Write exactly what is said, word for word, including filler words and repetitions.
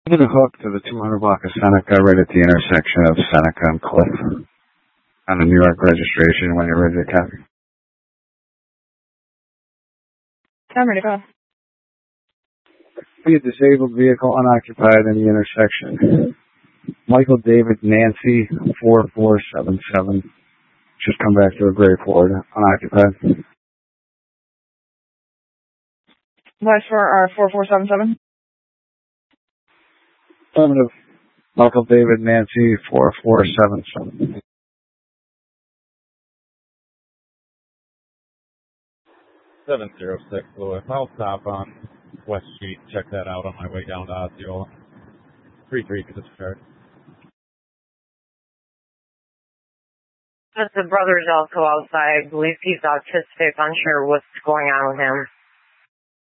With a hook to the two hundred block of Seneca right at the intersection of Seneca and Cliff on a New York registration when you're ready to copy. I'm ready to go. Be a disabled vehicle unoccupied in the intersection. Michael David Nancy four four seven seven. Just come back to a gray Ford unoccupied. Last for our four four seven seven. Affirmative. Michael David Nancy four four seven seven. seven zero six Lewis. I'll stop on West Street and check that out on my way down to Osceola. three three discharge. Just the brother's also outside. I believe he's autistic. Unsure what's going on with him.